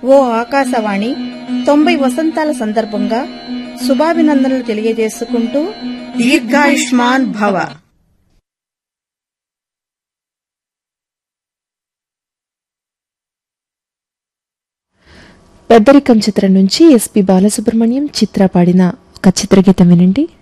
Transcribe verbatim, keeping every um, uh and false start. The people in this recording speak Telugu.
ఓ ఆకాశవాణి, తొంభై వసంతాల సందర్భంగా శుభాభినందనలు తెలియజేసుకుంటూ దీర్ఘాయుష్మాన్ భవ. పెద్దరికం చిత్రం నుంచి ఎస్పి బాలసుబ్రహ్మణ్యం చిత్ర పాడిన ఒక చిత్రగీతం వినండి.